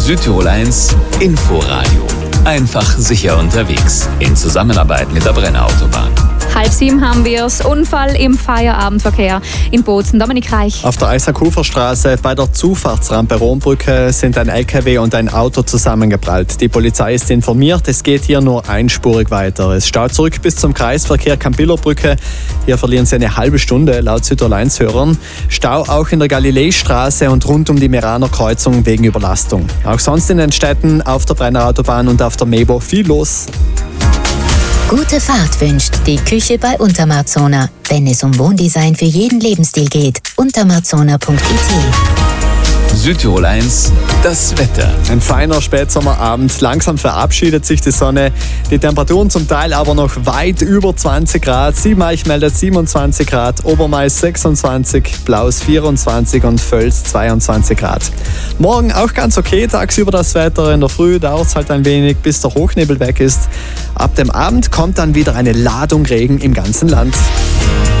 Südtirol 1 Inforadio. Einfach sicher unterwegs. In Zusammenarbeit mit der Brenner Autobahn. 6:30 haben wir es. Unfall im Feierabendverkehr in Bozen. Dominik Reich. Auf der Eisakuferstraße bei der Zufahrtsrampe Rombrücke sind ein LKW und ein Auto zusammengeprallt. Die Polizei ist informiert, es geht hier nur einspurig weiter. Es staut zurück bis zum Kreisverkehr Campillerbrücke. Hier verlieren sie eine halbe Stunde, laut Südtirol 1 Hörern. Stau auch in der Galileistraße und rund um die Meraner Kreuzung wegen Überlastung. Auch sonst in den Städten, auf der Brenner Autobahn und auf der Mebo viel los. Gute Fahrt wünscht die Küche bei Untermarzona. Wenn es um Wohndesign für jeden Lebensstil geht, untermarzona.it. Südtirol 1, das Wetter. Ein feiner Spätsommerabend, langsam verabschiedet sich die Sonne. Die Temperaturen zum Teil aber noch weit über 20 Grad. Siebenreich meldet 27 Grad, Obermais 26, Blaus 24 und Völs 22 Grad. Morgen auch ganz okay, tagsüber das Wetter. In der Früh dauert es halt ein wenig, bis der Hochnebel weg ist. Ab dem Abend kommt dann wieder eine Ladung Regen im ganzen Land.